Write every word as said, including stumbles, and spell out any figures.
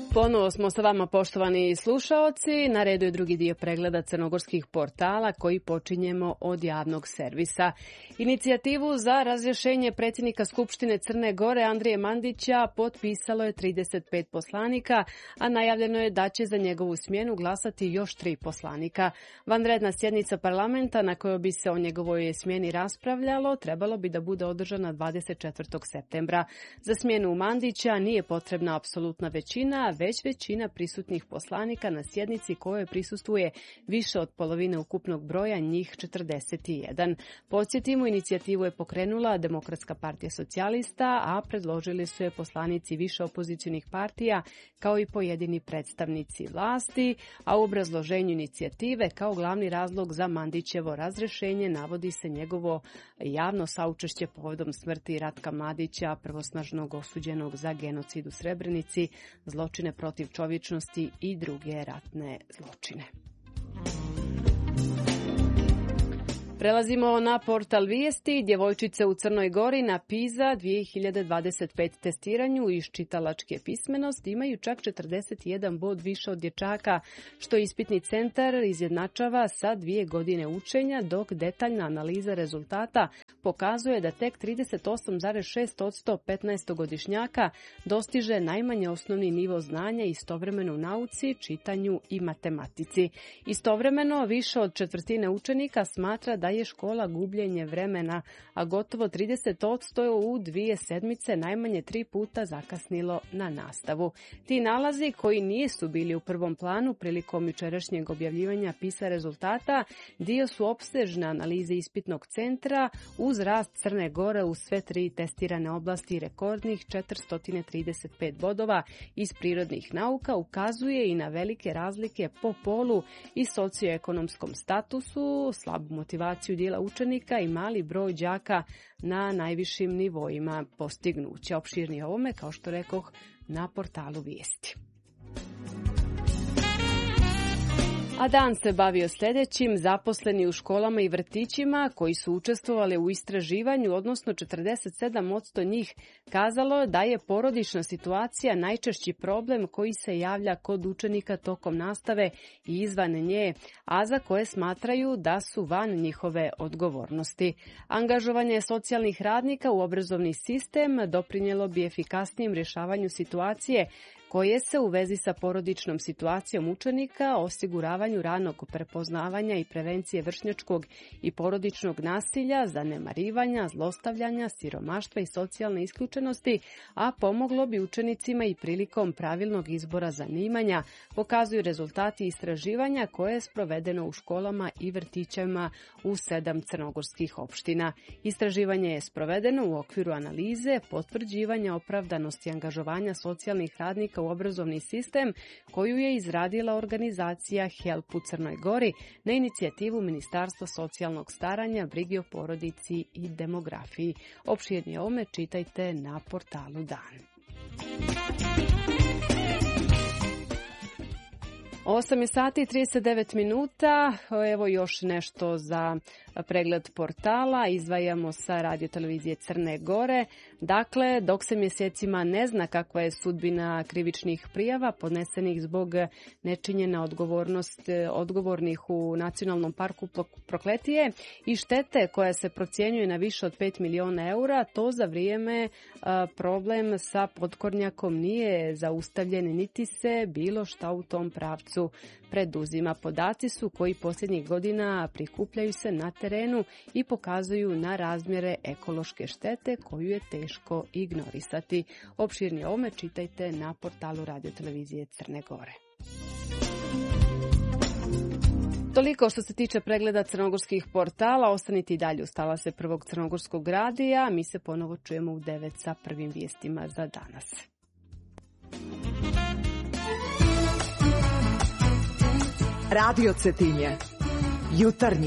Ponovo smo sa vama, poštovani slušaoci. Na redu je drugi dio pregleda crnogorskih portala koji počinjemo od javnog servisa. Inicijativu za razrješenje predsjednika Skupštine Crne Gore Andrije Mandića potpisalo je trideset pet poslanika, a najavljeno je da će za njegovu smjenu glasati još tri poslanika. Vanredna sjednica parlamenta na kojoj bi se o njegovoj smjeni raspravljalo trebalo bi da bude održana dvadeset četvrtog septembra. Za smjenu Mandića nije potrebna apsolutna većina, već većina prisutnih poslanika na sjednici kojoj prisustvuje više od polovine ukupnog broja, njih četrdeset jedan. Podsjetimo, inicijativu je pokrenula Demokratska partija socijalista, a predložili su je poslanici više opozicionih partija kao i pojedini predstavnici vlasti, a u obrazloženju inicijative kao glavni razlog za Mandićevo razrješenje navodi se njegovo javno saučešće povodom smrti Ratka Mladića, prvosnažnog osuđenog za genocid u Srebrenici, zločine protiv čovječnosti i druge ratne zločine. Prelazimo na portal Vijesti. Djevojčice u Crnoj Gori na PISA dvije hiljade dvadeset pet testiranju iz čitalačke pismenosti imaju čak četrdeset jedan bod više od dječaka, što ispitni centar izjednačava sa dvije godine učenja, dok detaljna analiza rezultata pokazuje da tek trideset osam zarez šest posto petnaestogodišnjaka dostiže najmanje osnovni nivo znanja istovremeno u nauci, čitanju i matematici. Istovremeno više od četvrtine učenika smatra da je škola gubljenje vremena, a gotovo trideset posto u dvije sedmice najmanje tri puta zakasnilo na nastavu. Ti nalazi, koji nisu bili u prvom planu prilikom jučerašnjeg objavljivanja PISA rezultata, dio su opsežne analize ispitnog centra uz rast Crne Gore u sve tri testirane oblasti i rekordnih četiristo trideset pet bodova iz prirodnih nauka, ukazuje i na velike razlike po polu i socioekonomskom statusu, slabu motivaciju dijela učenika i mali broj đaka na najvišim nivoima postignuća. Opširnije ovome, kao što rekoh, na portalu Vijesti. A dan se bavio sljedećim: zaposleni u školama i vrtićima koji su učestvovali u istraživanju, odnosno četrdeset sedam posto njih kazalo da je porodična situacija najčešći problem koji se javlja kod učenika tokom nastave i izvan nje, a za koje smatraju da su van njihove odgovornosti. Angažovanje socijalnih radnika u obrazovni sistem doprinijelo bi efikasnijem rješavanju situacije koje se u vezi sa porodičnom situacijom učenika, osiguravanju ranog prepoznavanja i prevencije vršnjačkog i porodičnog nasilja, zanemarivanja, zlostavljanja, siromaštva i socijalne isključenosti, a pomoglo bi učenicima i prilikom pravilnog izbora zanimanja, pokazuju rezultati istraživanja koje je sprovedeno u školama i vrtićima u sedam crnogorskih opština. Istraživanje je sprovedeno u okviru analize potvrđivanja opravdanosti angažovanja socijalnih radnika u obrazovni sistem, koju je izradila organizacija HELP u Crnoj Gori na inicijativu Ministarstva socijalnog staranja, brige o porodici i demografiji. Opširnije ovome čitajte na portalu Dan. osam sati i trideset devet minuta. Evo još nešto za pregled portala. Izdvajamo sa radiotelevizije Crne Gore. Dakle, dok se mjesecima ne zna kakva je sudbina krivičnih prijava podnesenih zbog nečinjene odgovornost odgovornih u Nacionalnom parku Prokletije i štete koja se procjenjuje na više od pet miliona eura, to za vrijeme problem sa potkornjakom nije zaustavljen, niti se bilo šta u tom pravcu preduzima. Podaci su koji posljednjih godina prikupljaju se na terenu i pokazuju na razmjere ekološke štete koju je teško ignorisati. Opširnije ovome čitajte na portalu radiotelevizije Crne Gore. Toliko što se tiče pregleda crnogorskih portala. Ostanite i dalje uz talase Prvog crnogorskog radija. Mi se ponovo čujemo u devet sa prvim vijestima za danas. Radio Cetinje. Jutarnji